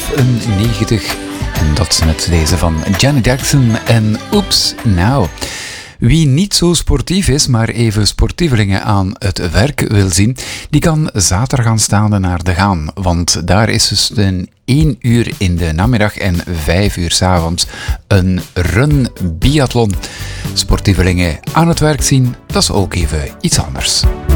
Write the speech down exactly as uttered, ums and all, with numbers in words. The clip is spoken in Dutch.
vijfennegentig. En dat is met deze van Janet Jackson en Oeps Now. Wie niet zo sportief is, maar even sportievelingen aan het werk wil zien, die kan zaterdag aanstaande naar de Gaan. Want daar is dus een één uur in de namiddag en vijf uur 's avonds een run biathlon. Sportievelingen aan het werk zien, dat is ook even iets anders.